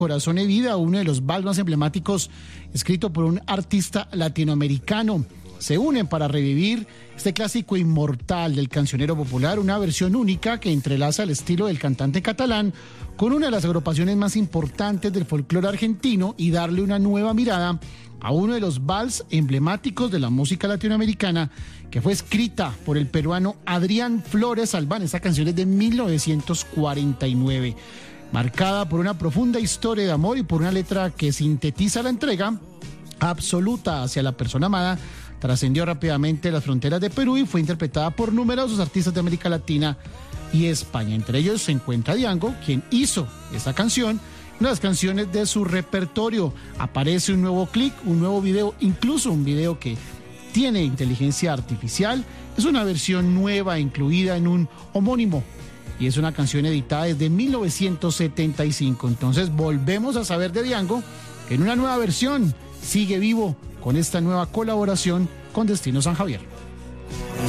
Corazón y Vida, uno de los vals más emblemáticos, escrito por un artista latinoamericano. Se unen para revivir este clásico inmortal del cancionero popular, una versión única que entrelaza el estilo del cantante catalán con una de las agrupaciones más importantes del folclore argentino y darle una nueva mirada a uno de los vals emblemáticos de la música latinoamericana, que fue escrita por el peruano Adrián Flores Albán. Esta canción es de 1949. Marcada por una profunda historia de amor y por una letra que sintetiza la entrega absoluta hacia la persona amada, trascendió rápidamente las fronteras de Perú y fue interpretada por numerosos artistas de América Latina y España. Entre ellos se encuentra Diango, quien hizo esta canción, una de las canciones de su repertorio. Aparece un nuevo clip, un nuevo video, incluso un video que tiene inteligencia artificial. Es una versión nueva incluida en un homónimo y es una canción editada desde 1975. Entonces volvemos a saber de Diango en una nueva versión. Sigue vivo con esta nueva colaboración con Destino San Javier.